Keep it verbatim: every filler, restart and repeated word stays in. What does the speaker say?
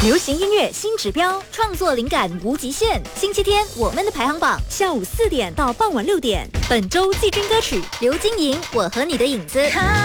流行音乐新指标，创作灵感无极限。星期天我们的排行榜，下午四点到傍晚六点。本周季军歌曲刘金莹《我和你的影子》。